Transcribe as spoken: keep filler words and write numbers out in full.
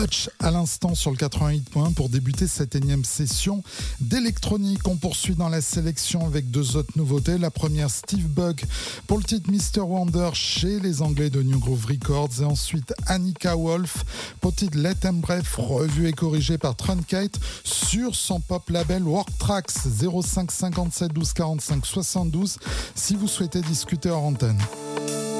Touch à l'instant sur le quatre-vingt-huit point un pour débuter cette énième session d'électronique. On poursuit dans la sélection avec deux autres nouveautés. La première, Steve Bug pour le titre mister Wonder chez les Anglais de New Groove Records, et ensuite Annika Wolf pour le titre Let Em Bref, revu et corrigé par Truncate sur son pop label Work Tracks. Zéro cinq cinquante-sept douze quarante-cinq soixante-douze si vous souhaitez discuter hors antenne.